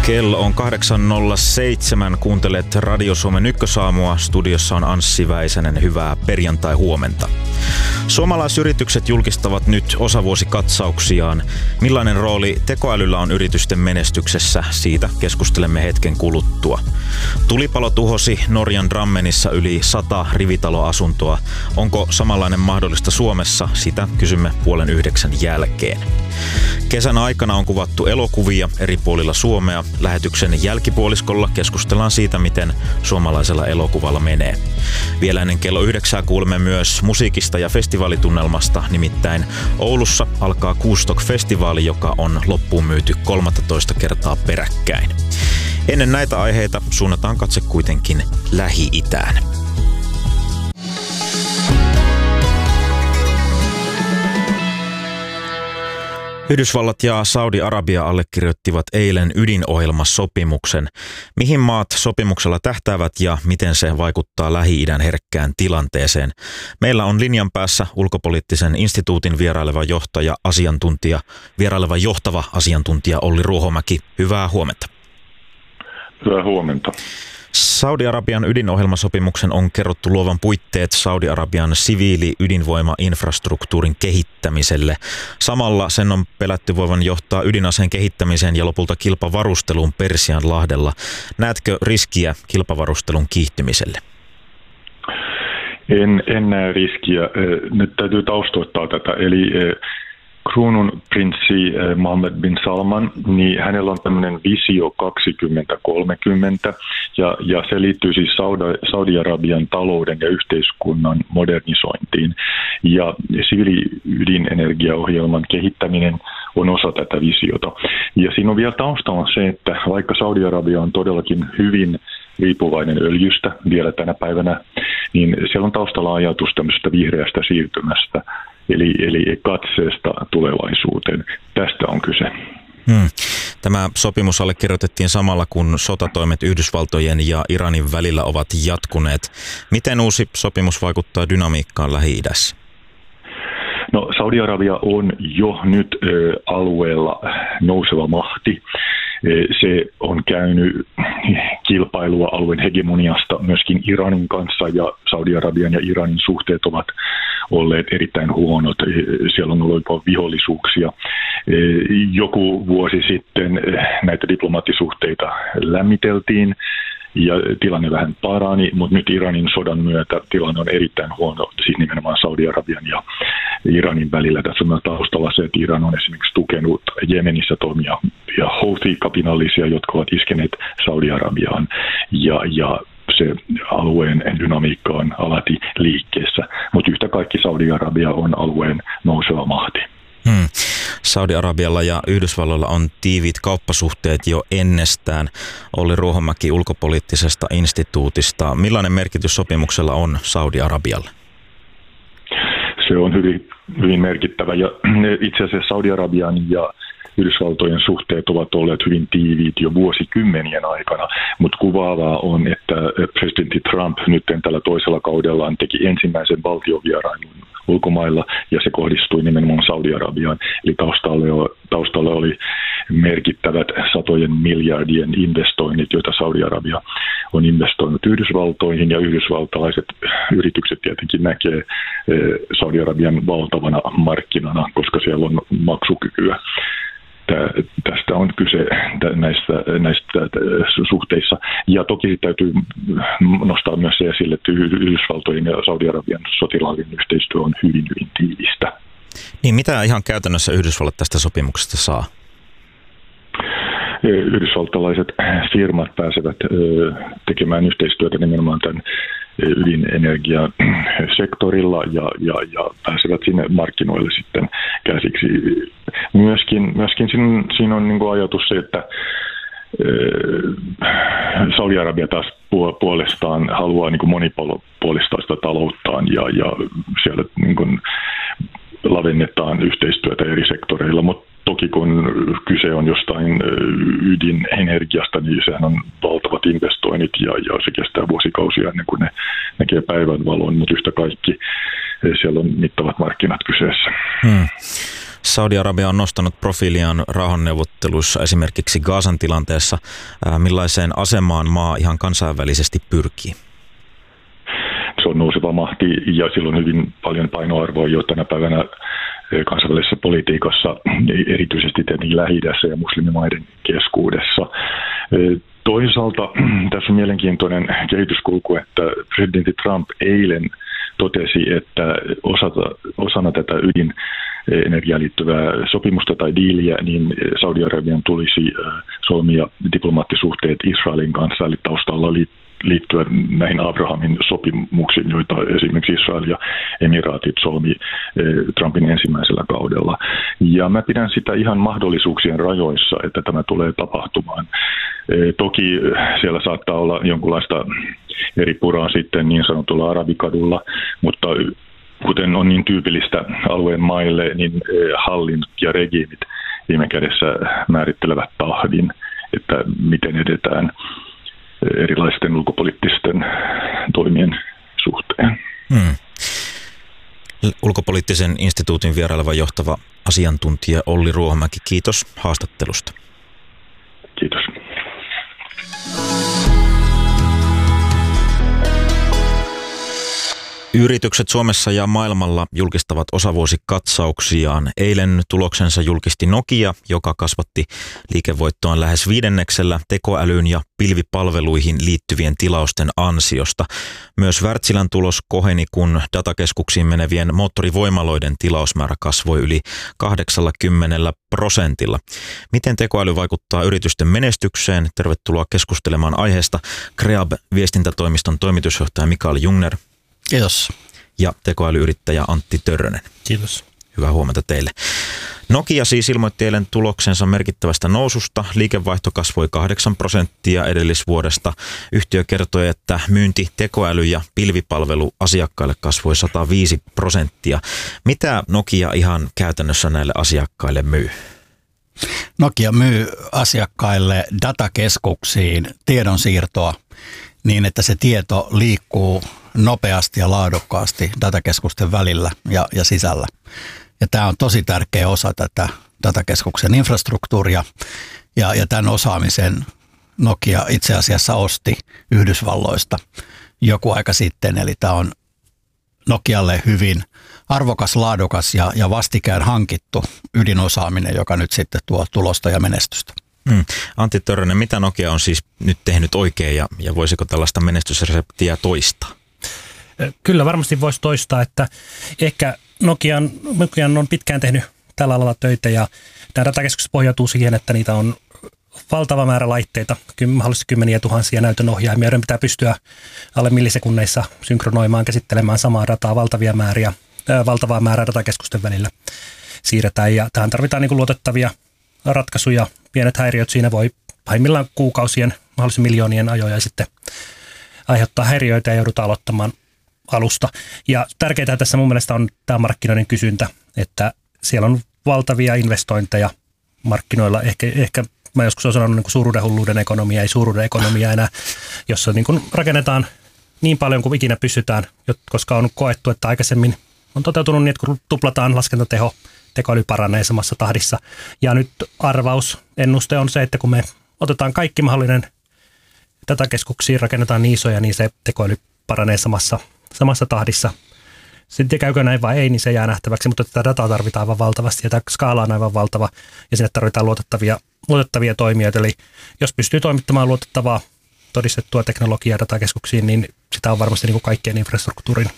Kello on 8.07. Kuuntelet Radio Suomen ykkösaamua. Studiossa on Anssi Väisänen. Hyvää perjantai-huomenta. Suomalaisyritykset julkistavat nyt osavuosikatsauksiaan. Millainen rooli tekoälyllä on yritysten menestyksessä? Siitä keskustelemme hetken kuluttua. Tulipalo tuhosi Norjan Drammenissa yli 100 rivitaloasuntoa. Onko samanlainen mahdollista Suomessa? Sitä kysymme 8:30 jälkeen. Kesän aikana on kuvattu elokuvia eri puolilla Suomea. Lähetyksen jälkipuoliskolla keskustellaan siitä, miten suomalaisella elokuvalla menee. Vielä ennen kello 9 kuulemme myös musiikista ja festivaalitunnelmasta, nimittäin Oulussa alkaa Kustok-festivaali, joka on loppuun myyty 13 kertaa peräkkäin. Ennen näitä aiheita suunnataan katse kuitenkin Lähi-itään. Yhdysvallat ja Saudi-Arabia allekirjoittivat eilen ydinohjelmasopimuksen. Mihin maat sopimuksella tähtäävät ja miten se vaikuttaa Lähi-idän herkkään tilanteeseen? Meillä on linjan päässä ulkopoliittisen instituutin vieraileva johtava asiantuntija Olli Ruohomäki. Hyvää huomenta. Hyvää huomenta. Saudi-Arabian ydinohjelmasopimuksen on kerrottu luovan puitteet Saudi-Arabian siviili-ydinvoimainfrastruktuurin kehittämiselle. Samalla sen on pelätty voivan johtaa ydinaseen kehittämiseen ja lopulta kilpavarusteluun Persianlahdella. Näetkö riskiä kilpavarustelun kiihtymiselle? En näe riskiä. Nyt täytyy taustoittaa tätä. Eli kruunun prinssi Mohammed bin Salman, niin hänellä on tämmöinen visio 2030, ja se liittyy siis Saudi-Arabian talouden ja yhteiskunnan modernisointiin. Ja siviili-ydinenergiaohjelman kehittäminen on osa tätä visiota. Ja siinä on vielä taustalla se, että vaikka Saudi-Arabia on todellakin hyvin riippuvainen öljystä vielä tänä päivänä, niin siellä on taustalla ajatus tämmöisestä vihreästä siirtymästä, eli katseesta tulevaisuuteen. Tästä on kyse. Tämä sopimus allekirjoitettiin samalla, kun sotatoimet Yhdysvaltojen ja Iranin välillä ovat jatkuneet. Miten uusi sopimus vaikuttaa dynamiikkaan Lähi-idässä? No, Saudi-Arabia on jo nyt alueella nouseva mahti. Se on käynyt kilpailua alueen hegemoniasta myöskin Iranin kanssa, ja Saudi-Arabian ja Iranin suhteet ovat olleet erittäin huonot. Siellä on ollut vihollisuuksia. Joku vuosi sitten näitä diplomaattisuhteita lämmiteltiin ja tilanne vähän parani, mutta nyt Iranin sodan myötä tilanne on erittäin huono, siis nimenomaan Saudi-Arabian ja Iranin välillä. Tässä on taustalla se, että Iran on esimerkiksi tukenut Jemenissä toimia ja Houthi-kapinallisia, jotka ovat iskeneet Saudi-Arabiaan, ja se alueen dynamiikka on alati liikkeessä, mutta yhtä kaikki Saudi-Arabia on alueen nouseva mahti. Saudi-Arabialla ja Yhdysvalloilla on tiiviit kauppasuhteet jo ennestään. Olli Ruohomäki ulkopoliittisesta instituutista. Millainen merkitys sopimuksella on Saudi-Arabialle? Se on hyvin merkittävä, ja itse asiassa Saudi-Arabian ja Yhdysvaltojen suhteet ovat olleet hyvin tiiviit jo vuosikymmenien aikana, mutta kuvaavaa on, että presidentti Trump nyt tällä toisella kaudellaan teki ensimmäisen valtiovierailun ulkomailla, ja se kohdistui nimenomaan Saudi-Arabiaan. Eli taustalla oli merkittävät satojen miljardien investoinnit, joita Saudi-Arabia on investoinut Yhdysvaltoihin, ja yhdysvaltalaiset yritykset tietenkin näkee Saudi-Arabian valtavana markkinana, koska siellä on maksukykyä. Tästä on kyse näistä suhteissa. Ja toki täytyy nostaa myös se esille, että Yhdysvaltojen ja Saudi-Arabian sotilaallinen yhteistyö on hyvin tiivistä. Niin mitä ihan käytännössä Yhdysvallat tästä sopimuksesta saa? Yhdysvaltalaiset firmat pääsevät tekemään yhteistyötä nimenomaan tämän ydinenergiasektorilla ja pääsevät sinne markkinoille sitten käsiksi. Myöskin siinä on niin kuin ajatus se, että Saudi-Arabia taas puolestaan haluaa niin kuin monipuolistaa sitä talouttaan ja siellä niin kuin lavennetaan yhteistyötä eri sektoreilla, mutta toki kun kyse on jostain ydinenergiasta, niin sehän on valtavat investoinnit ja se kestää vuosikausia ennen kuin ne näkee päivänvalon, mutta yhtä kaikki siellä on mittavat markkinat kyseessä. Saudi-Arabia on nostanut profiiliaan rauhanneuvotteluissa esimerkiksi Gazan tilanteessa. Millaiseen asemaan maa ihan kansainvälisesti pyrkii? Se on nouseva mahti ja sillä on hyvin paljon painoarvoa jo tänä päivänä kansainvälisessä politiikassa, erityisesti tietenkin Lähi-idässä ja muslimimaiden keskuudessa. Toisaalta tässä on mielenkiintoinen kehityskulku, että presidentti Trump eilen totesi, että osana tätä ydinenergiaan liittyvää sopimusta tai diiliä, niin Saudi-Arabian tulisi solmia diplomaattisuhteet Israelin kanssa, eli taustalla liittyä näihin Abrahamin sopimuksiin, joita esimerkiksi Israel ja Emiraatit solmi Trumpin ensimmäisellä kaudella. Ja mä pidän sitä ihan mahdollisuuksien rajoissa, että tämä tulee tapahtumaan. Toki siellä saattaa olla jonkunlaista eri puraa sitten niin sanotulla arabikadulla, mutta kuten on niin tyypillistä alueen maille, niin hallinnot ja regiimit viime kädessä määrittelevät tahdin, että miten edetään erilaisten ulkopoliittisten toimien suhteen. Ulkopoliittisen instituutin vieraileva johtava asiantuntija Olli Ruohomäki, kiitos haastattelusta. Kiitos. Yritykset Suomessa ja maailmalla julkistavat osavuosikatsauksiaan. Eilen tuloksensa julkisti Nokia, joka kasvatti liikevoittoaan lähes 5% tekoälyyn ja pilvipalveluihin liittyvien tilausten ansiosta. Myös Wärtsilän tulos koheni, kun datakeskuksiin menevien moottorivoimaloiden tilausmäärä kasvoi yli 80%. Miten tekoäly vaikuttaa yritysten menestykseen? Tervetuloa keskustelemaan aiheesta Creab-viestintätoimiston toimitusjohtaja Mikael Jungner. Kiitos. Ja tekoälyyrittäjä Antti Törrönen. Kiitos. Hyvää huomenta teille. Nokia siis ilmoitti eilen tuloksensa merkittävästä noususta. Liikevaihto kasvoi 8% edellisvuodesta. Yhtiö kertoi, että myynti tekoäly- ja pilvipalvelu asiakkaille kasvoi 105%. Mitä Nokia ihan käytännössä näille asiakkaille myy? Nokia myy asiakkaille datakeskuksiin tiedonsiirtoa niin, että se tieto liikkuu nopeasti ja laadukkaasti datakeskusten välillä ja sisällä. Ja tämä on tosi tärkeä osa tätä datakeskuksen infrastruktuuria ja tämän osaamisen Nokia itse asiassa osti Yhdysvalloista joku aika sitten. Eli tämä on Nokialle hyvin arvokas, laadukas ja vastikään hankittu ydinosaaminen, joka nyt sitten tuo tulosta ja menestystä. Antti Törrönen, mitä Nokia on siis nyt tehnyt oikein ja voisiko tällaista menestysreseptiä toistaa? Kyllä varmasti voisi toistaa, että ehkä Nokian on pitkään tehnyt tällä alalla töitä ja tämä datakeskus pohjautuu siihen, että niitä on valtava määrä laitteita, mahdollisesti kymmeniä tuhansia näytönohjaimia, joiden pitää pystyä alle millisekunneissa synkronoimaan, käsittelemään samaa dataa, valtavaa määrää datakeskusten välillä siirretään ja tähän tarvitaan niin kuin luotettavia ratkaisuja. Pienet häiriöt siinä voi pahimmillaan kuukausien, mahdollisesti miljoonien ajoja sitten aiheuttaa häiriöitä ja joudutaan aloittamaan alusta. Ja tärkeää tässä mun mielestä on tämä markkinoiden kysyntä, että siellä on valtavia investointeja markkinoilla. Ehkä mä joskus olen sanonut niin kuin suuruudenhulluuden ekonomia, ei suuruuden ekonomia enää, jossa niin kuin rakennetaan niin paljon kuin ikinä pystytään, koska on koettu, että aikaisemmin on toteutunut niin, että kun tuplataan laskentateho, tekoäly paranee samassa tahdissa. Ja nyt ennuste on se, että kun me otetaan kaikki mahdollinen datakeskuksiin, rakennetaan niin isoja, niin se tekoäly paranee samassa tahdissa. Sitten käykö näin vai ei, niin se jää nähtäväksi, mutta tätä dataa tarvitaan aivan valtavasti ja tämä skaala on aivan valtava ja sinne tarvitaan luotettavia toimijoita. Eli jos pystyy toimittamaan luotettavaa todistettua teknologiaa datakeskuksiin, niin sitä on varmasti niin kuin kaikkien infrastruktuurin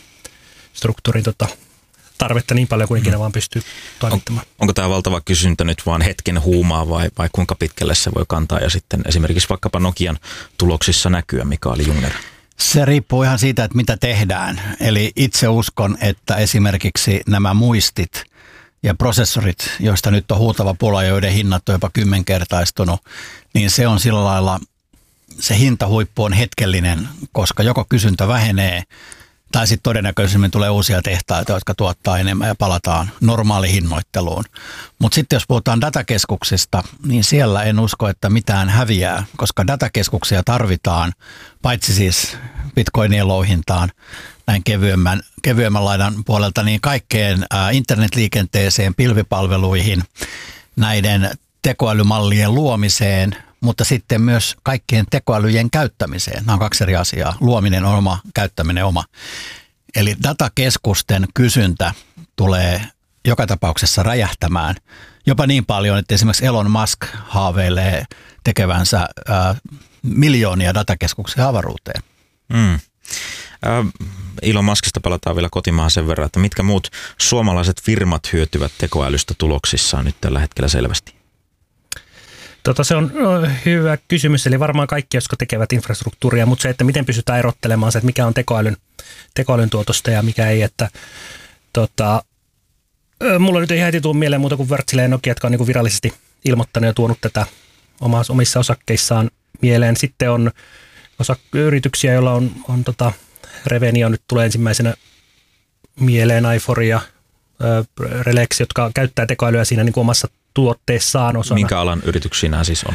tarvetta niin paljon kuin ikinä vaan pystyy toimittamaan. Onko tämä valtava kysyntä nyt vaan hetken huumaa vai kuinka pitkälle se voi kantaa ja sitten esimerkiksi vaikkapa Nokian tuloksissa näkyä, Mikael Jungner? Se riippuu ihan siitä, että mitä tehdään. Eli itse uskon, että esimerkiksi nämä muistit ja prosessorit, joista nyt on huutava pula, joiden hinnat on jopa 10-kertaistunut, niin se on sillä lailla, se hintahuippu on hetkellinen, koska joko kysyntä vähenee tai sitten todennäköisemmin tulee uusia tehtaita, jotka tuottaa enemmän ja palataan normaalihinnoitteluun. Mutta sitten jos puhutaan datakeskuksista, niin siellä en usko, että mitään häviää, koska datakeskuksia tarvitaan paitsi siis bitcoinien louhintaan, näin kevyemmän laidan puolelta, niin kaikkeen internetliikenteeseen, pilvipalveluihin, näiden tekoälymallien luomiseen, mutta sitten myös kaikkien tekoälyjen käyttämiseen. Nämä on 2 eri asiaa. Luominen on oma, käyttäminen oma. Eli datakeskusten kysyntä tulee joka tapauksessa räjähtämään. Jopa niin paljon, että esimerkiksi Elon Musk haaveilee tekevänsä miljoonia datakeskuksia avaruuteen. Elon Muskista palataan vielä kotimaahan sen verran, että mitkä muut suomalaiset firmat hyötyvät tekoälystä tuloksissaan nyt tällä hetkellä selvästi? Se on hyvä kysymys, eli varmaan kaikki, jotka tekevät infrastruktuuria, mutta se, että miten pystytään erottelemaan se, että mikä on tekoälyn tuotosta ja mikä ei, että mulla nyt ei heti tule mieleen muuta kuin Wärtsilä ja Nokia, jotka on niin kuin virallisesti ilmoittanut ja tuonut tätä omissa osakkeissaan mieleen. Sitten on yrityksiä, joilla on Revenio nyt tulee ensimmäisenä mieleen, Ifor ja Relex, jotka käyttää tekoälyä siinä niin kuin omassa tuotteessaan osana. Minkä alan yrityksiä nämä siis on?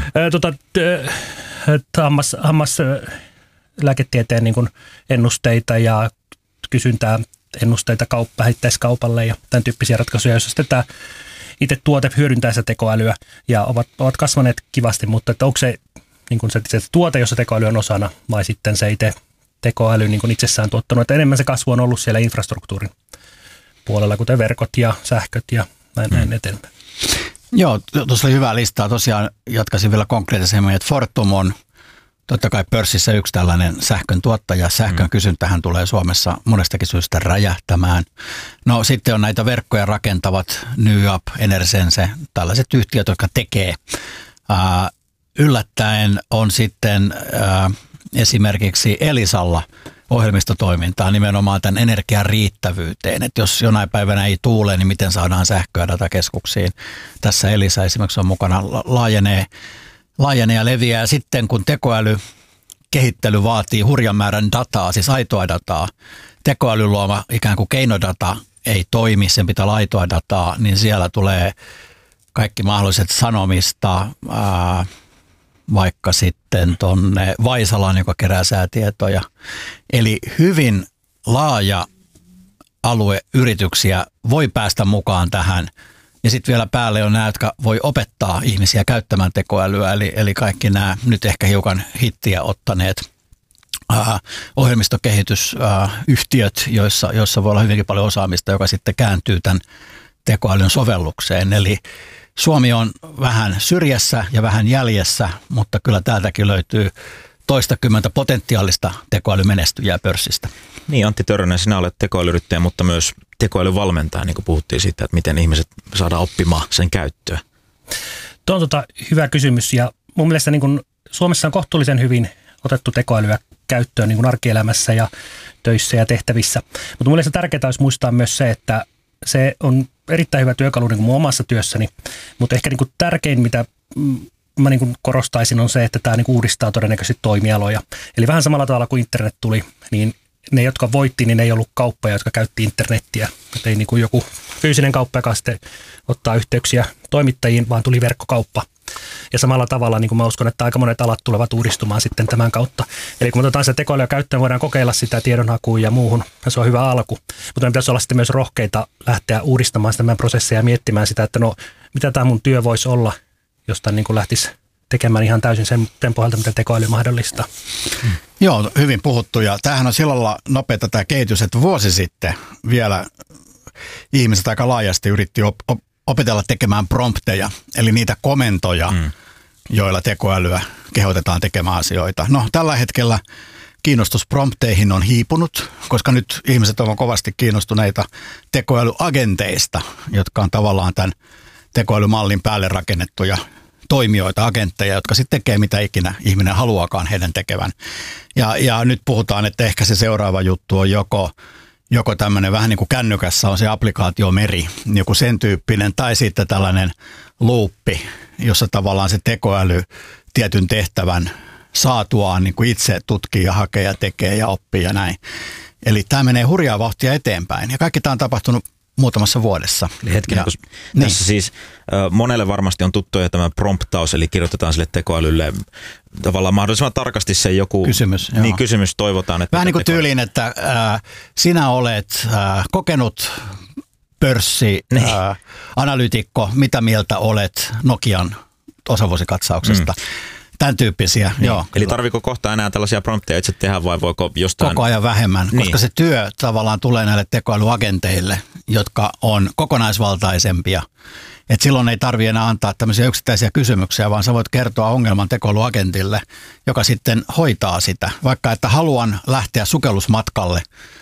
Hammaslääketieteen niin kuin ennusteita ja kysyntää ennusteita vähittäiskaupalle ja tämän tyyppisiä ratkaisuja, joissa sitten tämä itse tuote hyödyntää sitä tekoälyä ja ovat kasvaneet kivasti, mutta että onko se, niin kuin se tuote, jossa tekoäly on osana, vai sitten se itse tekoäly niin kuin itsessään tuottanut, että enemmän se kasvu on ollut siellä infrastruktuurin puolella, kuten verkot ja sähköt ja näin eteenpäin. Joo, tuossa oli hyvää listaa. Tosiaan jatkaisin vielä konkreettisemmin, että Fortum on totta kai pörssissä yksi tällainen sähkön tuottaja. Sähkön kysyntähän tulee Suomessa monestakin syystä räjähtämään. No sitten on näitä verkkoja rakentavat NYAB, Enersense, tällaiset yhtiöt, jotka tekee. Yllättäen on sitten esimerkiksi Elisalla ohjelmistotoimintaa nimenomaan tämän energian riittävyyteen. Että jos jonain päivänä ei tuule, niin miten saadaan sähköä datakeskuksiin. Tässä Elisa esimerkiksi on mukana, laajenee ja leviää. Ja sitten kun tekoälykehittely vaatii hurjan määrän dataa, siis aitoa dataa, tekoälyn luoma ikään kuin keinodata ei toimi, sen pitää olla aitoa dataa, niin siellä tulee kaikki mahdolliset sanomista, vaikka sitten tuonne Vaisalaan, joka kerää säätietoja. Eli hyvin laaja alue yrityksiä voi päästä mukaan tähän. Ja sitten vielä päälle on nämä, jotka voi opettaa ihmisiä käyttämään tekoälyä. Eli kaikki nämä nyt ehkä hiukan hittiä ottaneet ohjelmistokehitysyhtiöt, joissa voi olla hyvinkin paljon osaamista, joka sitten kääntyy tämän tekoälyn sovellukseen. Eli Suomi on vähän syrjässä ja vähän jäljessä, mutta kyllä täältäkin löytyy toistakymmentä potentiaalista tekoälymenestyjää pörssistä. Niin, Antti Törrönen, sinä olet tekoälyyrittäjä, mutta myös tekoälyvalmentaja, niin kuin puhuttiin siitä, että miten ihmiset saadaan oppimaan sen käyttöä. Tuo on hyvä kysymys, ja mun mielestä niin kuin Suomessa on kohtuullisen hyvin otettu tekoälyä käyttöön niin kuin arkielämässä ja töissä ja tehtävissä. Mutta mun mielestä tärkeää olisi muistaa myös se, että se on erittäin hyvä työkalu niin kuin mun omassa työssäni, mutta ehkä niin kuin tärkein, mitä mä niin kuin korostaisin, on se, että tämä niin kuin uudistaa todennäköisesti toimialoja. Eli vähän samalla tavalla kuin internet tuli, niin ne, jotka voitti, niin ne ei ollut kauppoja, jotka käytti internettiä. Että ei niin kuin joku fyysinen kauppa, joka sitten ottaa yhteyksiä toimittajiin, vaan tuli verkkokauppa. Ja samalla tavalla niin kuin mä uskon, että aika monet alat tulevat uudistumaan sitten tämän kautta. Eli kun me otetaan sitä tekoälyä käyttöön, voidaan kokeilla sitä tiedonhakuun ja muuhun. Ja se on hyvä alku. Mutta meidän pitäisi olla sitten myös rohkeita lähteä uudistamaan sitä meidän prosesseja ja miettimään sitä, että no mitä tämä mun työ voisi olla, josta niin kuin lähtisi tekemään ihan täysin sen pohjalta, mitä tekoäly mahdollistaa. Joo, hyvin puhuttu. Ja tämähän on sillä lailla nopeata tämä kehitys, että vuosi sitten vielä ihmiset aika laajasti yritti opetella tekemään prompteja, eli niitä komentoja, joilla tekoälyä kehotetaan tekemään asioita. No, tällä hetkellä kiinnostus prompteihin on hiipunut, koska nyt ihmiset ovat kovasti kiinnostuneita tekoälyagenteista, jotka on tavallaan tämän tekoälymallin päälle rakennettuja toimijoita, agentteja, jotka sitten tekee mitä ikinä ihminen haluaakaan heidän tekevän. Ja nyt puhutaan, että ehkä se seuraava juttu on joko tämmöinen vähän niin kuin kännykässä on se applikaatiomeri, joku sen tyyppinen, tai sitten tällainen luuppi, jossa tavallaan se tekoäly tietyn tehtävän saatuaan niin kuin itse tutkii ja hakee ja tekee ja oppii ja näin. Eli tämä menee hurjaa vauhtia eteenpäin. Ja kaikki tämä on tapahtunut muutamassa vuodessa. Eli hetkinen, tässä siis monelle varmasti on tuttuja tämä promptaus, eli kirjoitetaan sille tekoälylle tavallaan mahdollisimman tarkasti se joku kysymys toivotaan. Että vähän niin kuin tyyliin, että sinä olet kokenut pörssianalyytikko, mitä mieltä olet Nokian osavuosikatsauksesta. Tämän tyyppisiä, niin. joo. Eli tarviiko kohta enää tällaisia prompteja itse tehdä vai voiko jostain? Koko ajan vähemmän, koska se työ tavallaan tulee näille tekoälyagenteille, jotka on kokonaisvaltaisempia. Et silloin ei tarvitse enää antaa tämmöisiä yksittäisiä kysymyksiä, vaan sä voit kertoa ongelman tekoälyagentille, joka sitten hoitaa sitä. Vaikka että haluan lähteä sukellusmatkalle,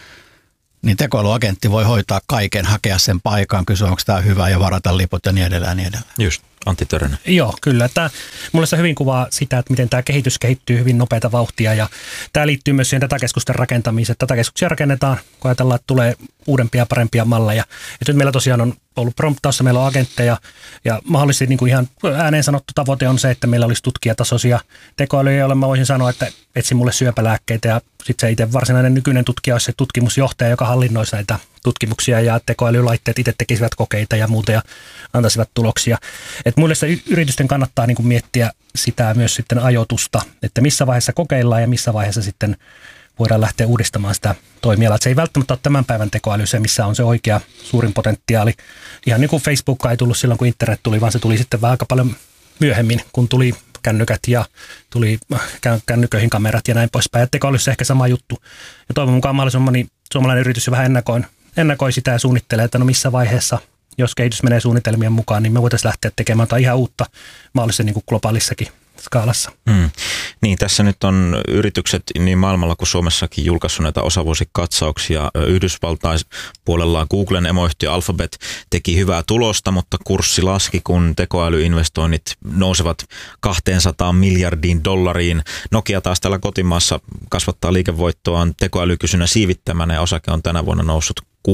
niin tekoälyagentti voi hoitaa kaiken, hakea sen paikan, kysyä onko tämä hyvä ja varata liput ja niin edelleen. Niin edelleen. Just, Antti Törönen. Joo, kyllä. Mulle se hyvin kuvaa sitä, että miten tämä kehitys kehittyy hyvin nopeata vauhtia ja tämä liittyy myös siihen datakeskusten rakentamiseen. Datakeskuksia rakennetaan, kun ajatellaan, että tulee uudempia ja parempia malleja. Ja nyt meillä tosiaan on ollut promptaussa, meillä on agentteja ja mahdollisesti niin kuin ihan ääneen sanottu tavoite on se, että meillä olisi tutkijatasoisia tekoälyjä, joille mä voisin sanoa, että etsi mulle syöpälääkkeitä ja sitten se itse varsinainen nykyinen tutkija olisi se tutkimusjohtaja, joka hallinnoisi näitä tutkimuksia ja tekoälylaitteet itse tekisivät kokeita ja muuta ja antaisivat tuloksia. Et muille se yritysten kannattaa niin kuin miettiä sitä myös sitten ajoitusta, että missä vaiheessa kokeillaan ja missä vaiheessa sitten voidaan lähteä uudistamaan sitä toimialaa. Se ei välttämättä ole tämän päivän tekoäly se, missä on se oikea suurin potentiaali. Ihan niin kuin Facebook ei tullut silloin, kun internet tuli, vaan se tuli sitten vähän aika paljon myöhemmin, kun tuli kännykät ja tuli kännyköihin kamerat ja näin poispäin. Ja tekoälyssä ehkä sama juttu. Ja toivon mukaan mahdollisimman moni suomalainen yritys jo vähän ennakoi sitä ja suunnittelee, että no missä vaiheessa, jos kehitys menee suunnitelmien mukaan, niin me voitaisiin lähteä tekemään jotain ihan uutta mahdollisesti niin kuin globaalissakin skaalassa. Niin, tässä nyt on yritykset niin maailmalla kuin Suomessakin julkaissut näitä osavuosikatsauksia. Yhdysvaltaispuolellaan Googlen emoyhtiö Alphabet teki hyvää tulosta, mutta kurssi laski, kun tekoälyinvestoinnit nousevat $200 miljardiin. Nokia taas täällä kotimaassa kasvattaa liikevoittoaan tekoälykysynnän siivittämänä ja osake on tänä vuonna noussut 60%,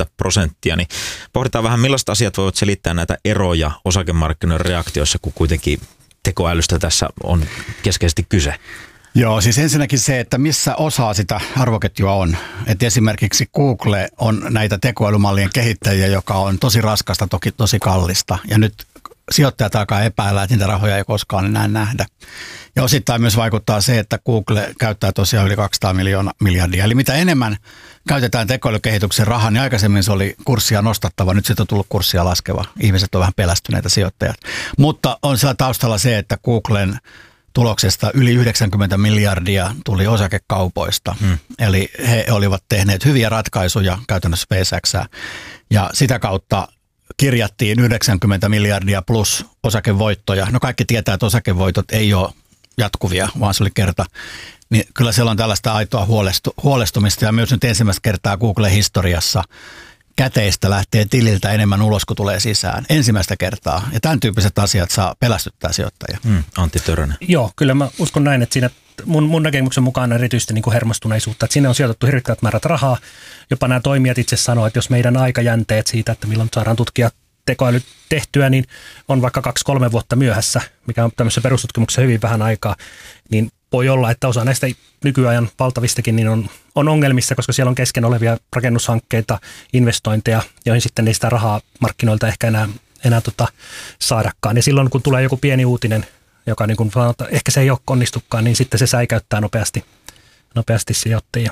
niin pohditaan vähän, millaiset asiat voivat selittää näitä eroja osakemarkkinoiden reaktioissa, kun kuitenkin tekoälystä tässä on keskeisesti kyse. Joo, siis ensinnäkin se, että missä osa sitä arvoketjua on. Että esimerkiksi Google on näitä tekoälymallien kehittäjiä, joka on tosi raskasta, tosi kallista. Ja nyt sijoittajat alkaa epäillä, että niitä rahoja ei koskaan enää nähdä. Ja osittain myös vaikuttaa se, että Google käyttää tosiaan yli 200 miljardia. Eli mitä enemmän käytetään tekoälykehityksen rahaa, niin aikaisemmin se oli kurssia nostattava, nyt siitä on tullut kurssia laskeva. Ihmiset on vähän pelästyneitä sijoittajat. Mutta on siellä taustalla se, että Googlen tuloksesta yli 90 miljardia tuli osakekaupoista. Eli he olivat tehneet hyviä ratkaisuja käytännössä SpaceXää. Ja sitä kautta kirjattiin 90 miljardia plus osakevoittoja. No kaikki tietää, että osakevoitot ei ole jatkuvia, vaan se oli kerta. Niin kyllä siellä on tällaista aitoa huolestumista ja myös nyt ensimmäistä kertaa Google-historiassa käteistä lähtee tililtä enemmän ulos kuin tulee sisään. Ensimmäistä kertaa. Ja tämän tyyppiset asiat saa pelästyttää sijoittajia. Antti Törönen. Joo, kyllä mä uskon näin, että siinä mun näkemyksen mukaan erityisesti niin kuin hermostuneisuutta, että sinne on sijoitettu hirvittävät määrät rahaa. Jopa nämä toimijat itse sanoo, että jos meidän aikajänteet siitä, että milloin saadaan tutkia tekoäly tehtyä, niin on vaikka 2-3 vuotta myöhässä, mikä on tämmöisessä perustutkimuksessa hyvin vähän aikaa, niin voi olla, että osa näistä nykyajan valtavistakin niin on ongelmissa, koska siellä on kesken olevia rakennushankkeita, investointeja, joihin sitten ei sitä rahaa markkinoilta ehkä enää saadakaan. Ja silloin, kun tulee joku pieni uutinen, joka niin kuin sanotaan, ehkä se ei ole onnistukaan, niin sitten se säikäyttää nopeasti sijoittajia.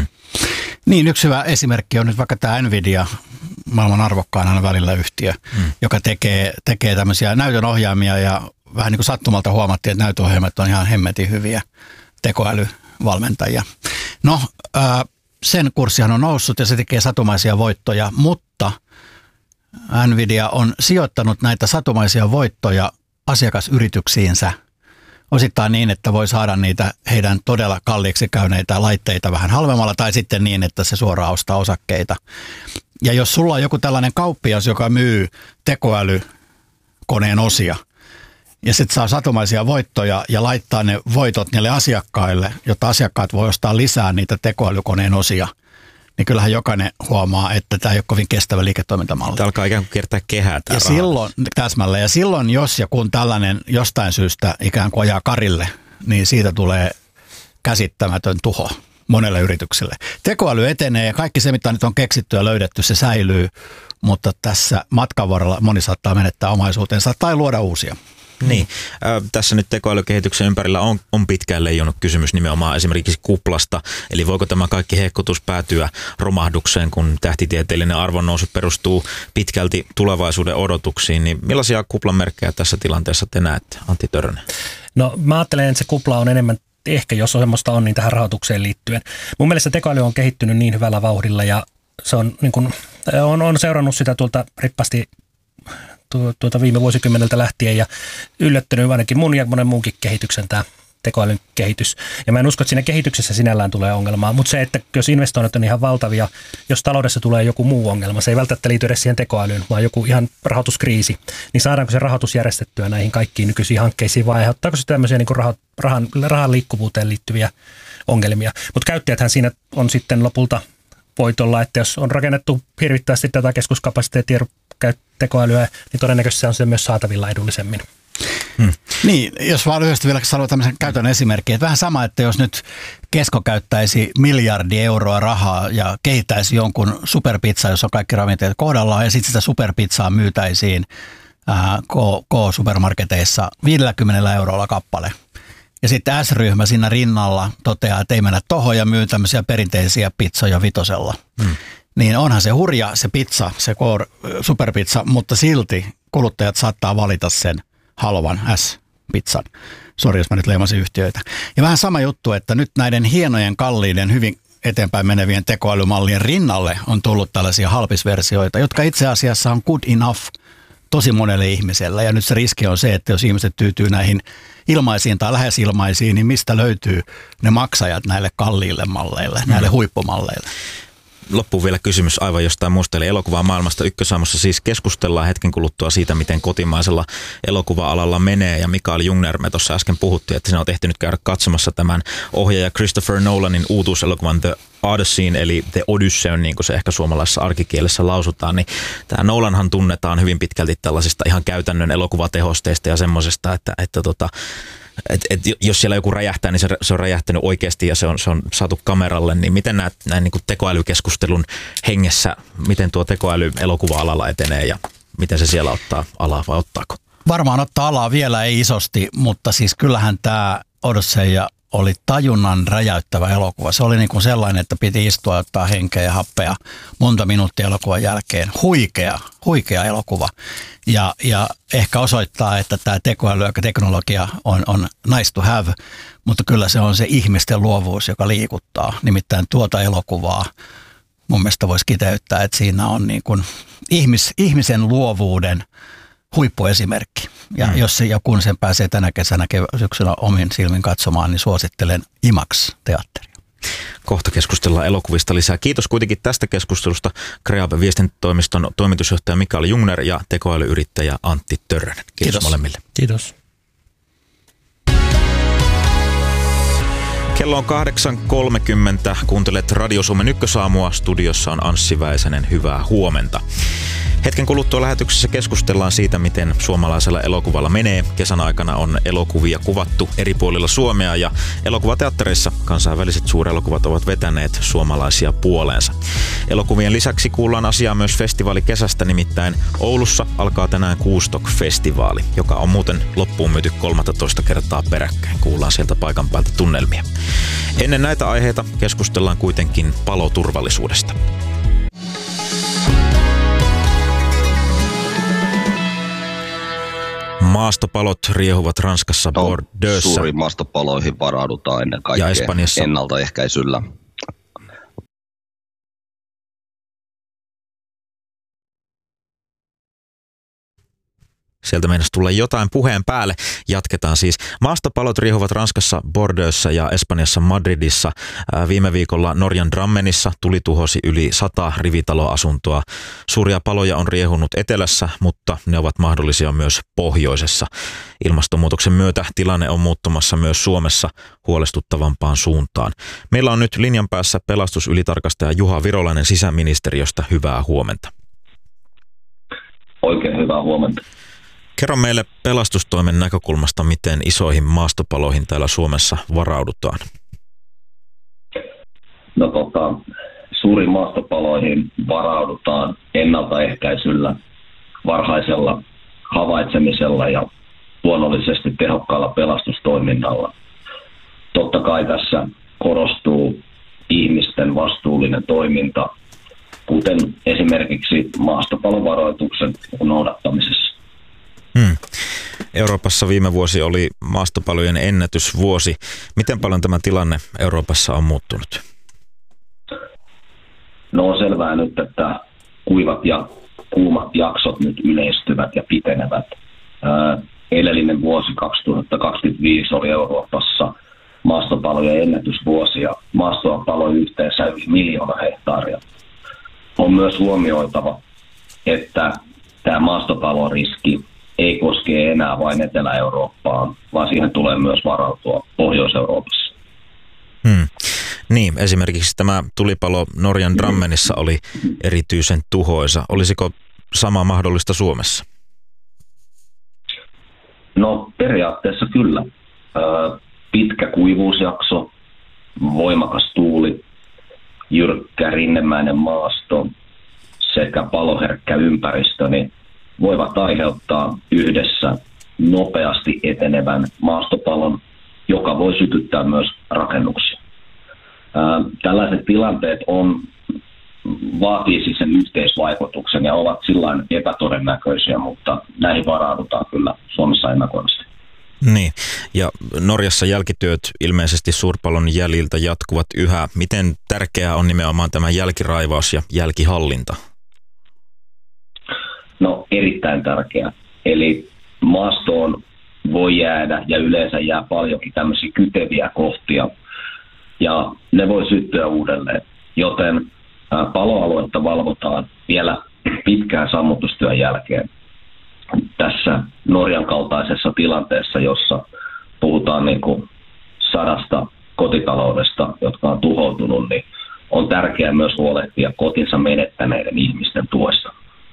Niin, yksi hyvä esimerkki on nyt vaikka tämä Nvidia, maailman arvokkain aina välillä yhtiö, joka tekee tämmöisiä näytönohjaimia ja vähän niin kuin sattumalta huomattiin, että näytönohjaimet on ihan hemmetin hyviä tekoälyvalmentajia. No, sen kurssihan on noussut ja se tekee satumaisia voittoja, mutta Nvidia on sijoittanut näitä satumaisia voittoja asiakasyrityksiinsä. Osittain niin, että voi saada niitä heidän todella kalliiksi käyneitä laitteita vähän halvemmalla tai sitten niin, että se suoraan ostaa osakkeita. Ja jos sulla on joku tällainen kauppias, joka myy tekoälykoneen osia ja sitten saa satumaisia voittoja ja laittaa ne voitot niille asiakkaille, jotta asiakkaat voi ostaa lisää niitä tekoälykoneen osia, niin kyllähän jokainen huomaa, että tämä ei ole kovin kestävä liiketoimintamalli. Tämä alkaa ikään kuin kiertää kehää tämä ja silloin, täsmälleen, ja silloin jos ja kun tällainen jostain syystä ikään kuin ajaa karille, niin siitä tulee käsittämätön tuho. monelle yritykselle. Tekoäly etenee ja kaikki se, mitä nyt on keksitty ja löydetty, se säilyy, mutta tässä matkan varrella moni saattaa menettää omaisuutensa tai luoda uusia. Niin, tässä nyt tekoälykehityksen ympärillä on pitkään leijonut kysymys nimenomaan esimerkiksi kuplasta, eli voiko tämä kaikki hehkutus päätyä romahdukseen, kun tähtitieteellinen arvonnousu perustuu pitkälti tulevaisuuden odotuksiin, niin millaisia kuplan merkkejä tässä tilanteessa te näette, Antti Törrönen? No mä ajattelen, että se kupla on enemmän ehkä, jos semmoista on, niin tähän rahoitukseen liittyen. Mun mielestä tekoäly on kehittynyt niin hyvällä vauhdilla ja se on, niin kuin, on seurannut sitä tuolta rippasti viime vuosikymmeneltä lähtien ja yllättänyt ainakin mun ja monen muunkin kehityksen tämä tekoälyn kehitys. Ja mä en usko, että siinä kehityksessä sinällään tulee ongelmaa, mutta se, että jos investoinnit on ihan valtavia, jos taloudessa tulee joku muu ongelma, se ei välttämättä liity edes siihen tekoälyyn, vaan joku ihan rahoituskriisi, niin saadaanko se rahoitus järjestettyä näihin kaikkiin nykyisiin hankkeisiin vai aiheuttaako se tämmöisiä niin kuin rahan liikkuvuuteen liittyviä ongelmia. Mutta käyttäjäthän siinä on sitten lopulta voitolla, että jos on rakennettu hirvittävästi datakeskuskapasiteettia tekoälyä, niin todennäköisesti se on se myös saatavilla edullisemmin. Niin, jos vaan lyhyesti vielä sanoo tämmöisen käytön esimerkin, että vähän sama, että jos nyt Kesko käyttäisi miljardia euroa rahaa ja kehittäisi jonkun superpizza, jossa on kaikki ravinteet kohdallaan, ja sitten sitä superpizzaa myytäisiin K-supermarketeissa 50 eurolla kappale. Ja sitten S-ryhmä siinä rinnalla toteaa, että ei mennä tohon ja myy tämmöisiä perinteisiä pizzoja vitosella. Niin onhan se hurja se pizza, se superpizza, mutta silti kuluttajat saattaa valita sen halvan S-pizzan. Sori, jos mä nyt leimasin yhtiöitä. Ja vähän sama juttu, että nyt näiden hienojen, kalliiden, hyvin eteenpäin menevien tekoälymallien rinnalle on tullut tällaisia halpisversioita, jotka itse asiassa on good enough tosi monelle ihmiselle. Ja nyt se riski on se, että jos ihmiset tyytyy näihin ilmaisiin tai lähes ilmaisiin, niin mistä löytyy ne maksajat näille kalliille malleille, näille huippumalleille? Loppuun vielä kysymys aivan jostain muusta, eli elokuvaa maailmasta Ykkösaamussa siis keskustellaan hetken kuluttua siitä, miten kotimaisella elokuva-alalla menee, ja Mikael Jungner, me tuossa äsken puhuttiin, että sinä on tehty nyt käydä katsomassa tämän ohjaaja Christopher Nolanin uutuuselokuvan The Odyssey, eli The Odyssey, niin kuin se ehkä suomalaisessa arkikielessä lausutaan, niin tämä Nolanhan tunnetaan hyvin pitkälti tällaisista ihan käytännön elokuvatehosteista ja semmoisesta, että jos siellä joku räjähtää, niin se on räjähtänyt oikeasti ja se on saatu kameralle, niin miten näin niin kuin tekoälykeskustelun hengessä, miten tuo tekoäly elokuva-alalla etenee ja miten se siellä ottaa alaa vai ottaako? Varmaan ottaa alaa vielä ei isosti, mutta siis kyllähän tämä Odyssey oli tajunnan räjäyttävä elokuva. Se oli niin kuin sellainen, että piti istua ja ottaa henkeä ja happea monta minuuttia elokuvan jälkeen. Huikea elokuva. Ja ehkä osoittaa, että tämä tekoäly ja teknologia on nice to have, mutta kyllä se on se ihmisten luovuus, joka liikuttaa. Nimittäin tuota elokuvaa mun mielestä voisi kiteyttää, että siinä on niin kuin ihmisen luovuuden huippuesimerkki. Ja jos ja kun sen pääsee tänä kesänä syksyllä omin silmin katsomaan, niin suosittelen IMAX-teatteria. Kohta keskustellaan elokuvista lisää. Kiitos kuitenkin tästä keskustelusta Kreab-viestintätoimiston toimitusjohtaja Mikael Jungner ja tekoälyyrittäjä Antti Törrönen. Kiitos molemmille. Kiitos. Kello on 8.30. Kuuntelet Radio Suomen Ykkösaamua. Studiossa on Anssi Väisänen. Hyvää huomenta. Hetken kuluttua lähetyksessä keskustellaan siitä, miten suomalaisella elokuvalla menee. Kesän aikana on elokuvia kuvattu eri puolilla Suomea ja elokuvateattereissa kansainväliset suurelokuvat ovat vetäneet suomalaisia puoleensa. Elokuvien lisäksi kuullaan asiaa myös festivaalikesästä, nimittäin Oulussa alkaa tänään Kuustok-festivaali, joka on muuten loppuun myyty 13 kertaa peräkkäin. Kuullaan sieltä paikan päältä tunnelmia. Ennen näitä aiheita keskustellaan kuitenkin paloturvallisuudesta. Maastopalot riehuvat Ranskassa Bordeauxssa. Suuriin maastopaloihin varaudutaan ennen kaikkea ennaltaehkäisyllä. Sieltä meinasi tulla jotain puheen päälle. Jatketaan siis. Maastopalot riehuvat Ranskassa Bordeauxssa ja Espanjassa Madridissa. Viime viikolla Norjan Drammenissa tuli tuhosi yli 100 rivitaloasuntoa. Suuria paloja on riehunut etelässä, mutta ne ovat mahdollisia myös pohjoisessa. Ilmastonmuutoksen myötä tilanne on muuttumassa myös Suomessa huolestuttavampaan suuntaan. Meillä on nyt linjan päässä pelastusylitarkastaja Juha Virolainen sisäministeriöstä. Hyvää huomenta. Oikein hyvää huomenta. Kerro meille pelastustoimen näkökulmasta, miten isoihin maastopaloihin täällä Suomessa varaudutaan. Suuriin maastopaloihin varaudutaan ennaltaehkäisyllä, varhaisella havaitsemisella ja luonnollisesti tehokkaalla pelastustoiminnalla. Totta kai tässä korostuu ihmisten vastuullinen toiminta, kuten esimerkiksi maastopalovaroituksen noudattamisessa. Euroopassa viime vuosi oli maastopalojen ennätysvuosi. Miten paljon tämä tilanne Euroopassa on muuttunut? No on selvää nyt, että kuivat ja kuumat jaksot nyt yleistyvät ja pitenevät. Edellinen vuosi 2025 oli Euroopassa maastopalojen ennätysvuosi ja maastoa paloi yhteensä yli 1 miljoona hehtaaria. On myös huomioitava, että tämä maastopaloriski ei koske enää vain Etelä-Eurooppaa, vaan siihen tulee myös varautua Pohjois-Euroopassa. Niin, esimerkiksi tämä tulipalo Norjan Drammenissa oli erityisen tuhoisa. Olisiko sama mahdollista Suomessa? No periaatteessa kyllä. Pitkä kuivuusjakso, voimakas tuuli, jyrkkä rinnemäinen maasto sekä paloherkkä ympäristö niin voivat aiheuttaa yhdessä nopeasti etenevän maastopalon, joka voi sytyttää myös rakennuksia. Tällaiset tilanteet vaatii siis sen yhteisvaikutuksen ja ovat sillain epätodennäköisiä, mutta näihin varaudutaan kyllä Suomessa ennakoivasti. Niin, ja Norjassa jälkityöt ilmeisesti suurpalon jäljiltä jatkuvat yhä. Miten tärkeää on nimenomaan tämä jälkiraivaus ja jälkihallinta? No erittäin tärkeää. Eli maastoon voi jäädä ja yleensä jää paljonkin tämmöisiä kyteviä kohtia ja ne voi syttyä uudelleen, joten paloaluetta valvotaan vielä pitkään sammutustyön jälkeen. Tässä Norjan kaltaisessa tilanteessa, jossa puhutaan niin kuin 100 kotitaloudesta, jotka on tuhoutunut, niin on tärkeää myös huolehtia kotinsa menettäneiden ihmisten tuesta.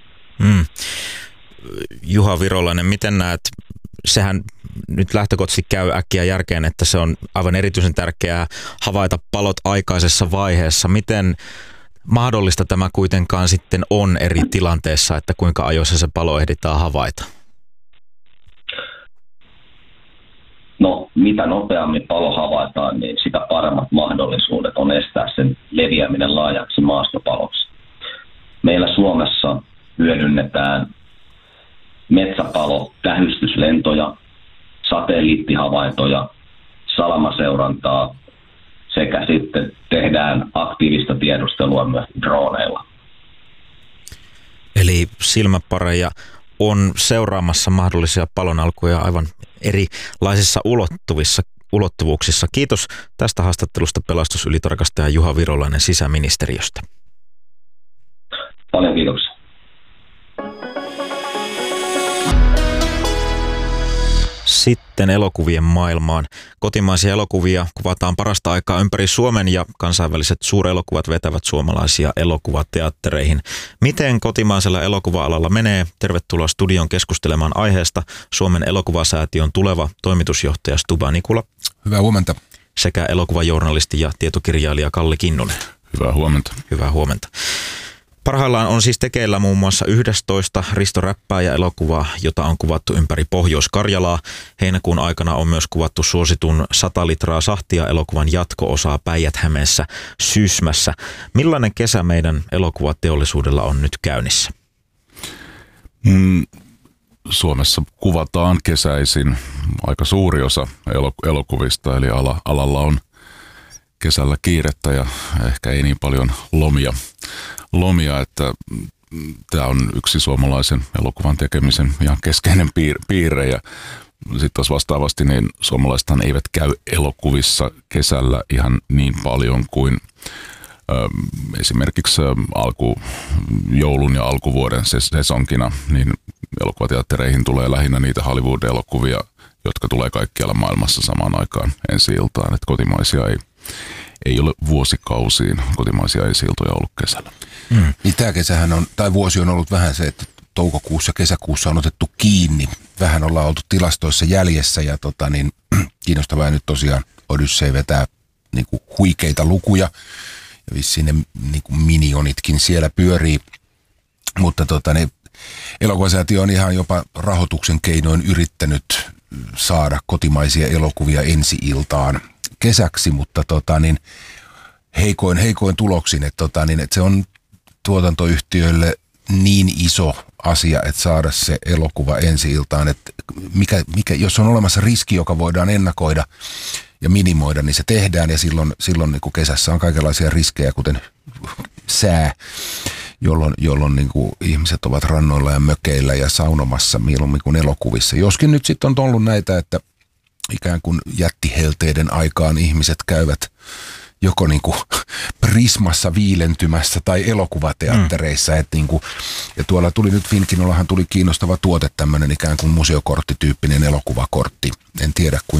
Juha Virolainen, miten näet, sehän nyt lähtökohtaisesti käy äkkiä järkeen, että se on aivan erityisen tärkeää havaita palot aikaisessa vaiheessa. Miten mahdollista tämä kuitenkaan sitten on eri tilanteessa, että kuinka ajoissa se palo ehditään havaita? No, mitä nopeammin palo havaitaan, niin sitä paremmat mahdollisuudet on estää sen leviäminen laajaksi maastopaloksi. Meillä Suomessa hyödynnetään metsäpalo-tähystyslentoja, satelliittihavaintoja, salamaseurantaa sekä sitten tehdään aktiivista tiedustelua myös droneilla. Eli silmäpareja on seuraamassa mahdollisia palonalkuja aivan erilaisissa ulottuvuuksissa. Kiitos tästä haastattelusta pelastusylitarkastaja Juha Virolainen sisäministeriöstä. Paljon kiitoksia. Sitten elokuvien maailmaan. Kotimaisia elokuvia kuvataan parasta aikaa ympäri Suomen ja kansainväliset suurelokuvat vetävät suomalaisia elokuvateattereihin. Miten kotimaisella elokuva-alalla menee? Tervetuloa studion keskustelemaan aiheesta Suomen elokuvasäätiön tuleva toimitusjohtaja Stuba Nikula. Hyvää huomenta. Sekä elokuvajournalisti ja tietokirjailija Kalli Kinnunen. Hyvää huomenta. Hyvää huomenta. Parhaillaan on siis tekeillä muun muassa 11 Risto Räppääjä-elokuvaa, jota on kuvattu ympäri Pohjois-Karjalaa. Heinäkuun aikana on myös kuvattu suositun 100 litraa sahtia -elokuvan jatko-osaa Päijät-Hämeessä Sysmässä. Millainen kesä meidän elokuvateollisuudella on nyt käynnissä? Suomessa kuvataan kesäisin aika suuri osa elokuvista, eli alalla on kesällä kiirettä ja ehkä ei niin paljon lomia, että tämä on yksi suomalaisen elokuvan tekemisen ihan keskeinen piirre. Ja sitten taas vastaavasti niin suomalaisethan eivät käy elokuvissa kesällä ihan niin paljon kuin esimerkiksi joulun ja alkuvuoden sesonkina, niin elokuvateattereihin tulee lähinnä niitä Hollywood-elokuvia, jotka tulee kaikkialla maailmassa samaan aikaan ensi-iltaan, että kotimaisia ei ole vuosikausiin kotimaisia ensi-iltoja ollut kesällä. Niin tämä kesähän tai vuosi on ollut vähän se, että toukokuussa, kesäkuussa on otettu kiinni. Vähän ollaan oltu tilastoissa jäljessä ja kiinnostavaa nyt tosiaan Odyssey vetää niin kuin huikeita lukuja. ja vissiin ne niin kuin minionitkin siellä pyörii. Mutta ne elokuvasäätiö on ihan jopa rahoituksen keinoin yrittänyt saada kotimaisia elokuvia ensi-iltaan kesäksi, mutta heikoin tuloksin, että se on tuotantoyhtiöille niin iso asia, että saada se elokuva ensi-iltaan, että jos on olemassa riski, joka voidaan ennakoida ja minimoida, niin se tehdään, ja silloin niin kuin kesässä on kaikenlaisia riskejä, kuten sää, jolloin niin kuin ihmiset ovat rannoilla ja mökeillä ja saunomassa mieluummin kuin elokuvissa. Joskin nyt sitten on ollut näitä, että ikään kuin jättihelteiden aikaan ihmiset käyvät joko niin kuin Prismassa viilentymässä tai elokuvateattereissa. Niin kuin, ja tuolla tuli nyt Finkinollahan tuli kiinnostava tuote, tämmöinen ikään kuin museokorttityyppinen elokuvakortti. En tiedä